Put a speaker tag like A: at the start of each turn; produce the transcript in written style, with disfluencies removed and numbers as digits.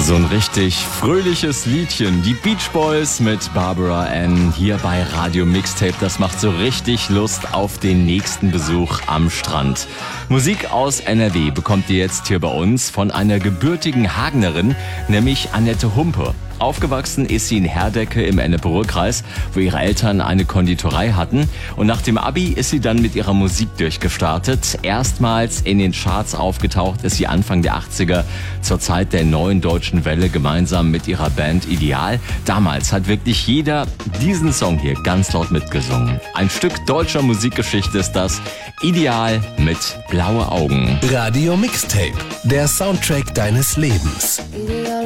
A: So ein richtig fröhliches Liedchen. Die Beach Boys mit Barbara Ann hier bei Radio Mixtape. Das macht so richtig Lust auf den nächsten Besuch am Strand. Musik aus NRW bekommt ihr jetzt hier bei uns von einer gebürtigen Hagenerin, nämlich Annette Humpe. Aufgewachsen ist sie in Herdecke im Ennepe-Ruhr-Kreis, wo ihre Eltern eine Konditorei hatten. Und nach dem Abi ist sie dann mit ihrer Musik durchgestartet. Erstmals in den Charts aufgetaucht ist sie Anfang der 80er zur Zeit der neuen deutschen Welle gemeinsam mit ihrer Band Ideal. Damals hat wirklich jeder diesen Song hier ganz laut mitgesungen. Ein Stück deutscher Musikgeschichte ist das. Ideal mit Blaue Augen.
B: Radio Mixtape, der Soundtrack deines Lebens.
C: Ideal